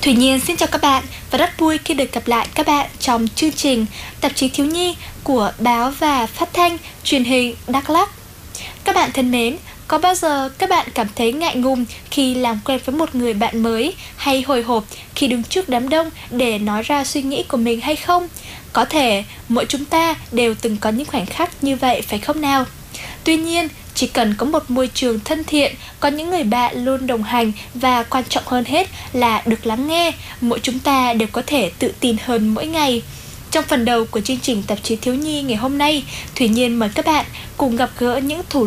Thủy Nhiên xin chào các bạn và rất vui khi được gặp lại các bạn trong chương trình Tạp chí Thiếu nhi của báo và phát thanh truyền hình Đắk Lắk. Các bạn thân mến, có bao giờ các bạn cảm thấy ngại ngùng khi làm quen với một người bạn mới hay hồi hộp khi đứng trước đám đông để nói ra suy nghĩ của mình hay không? Có thể mỗi chúng ta đều từng có những khoảnh khắc như vậy phải không nào? Tuy nhiên, chỉ cần có một môi trường thân thiện, có những người bạn luôn đồng hành và quan trọng hơn hết là được lắng nghe, mỗi chúng ta đều có thể tự tin hơn mỗi ngày. Trong phần đầu của chương trình Tạp chí Thiếu nhi ngày hôm nay, Thủy Nhiên mời các bạn cùng gặp gỡ những thủ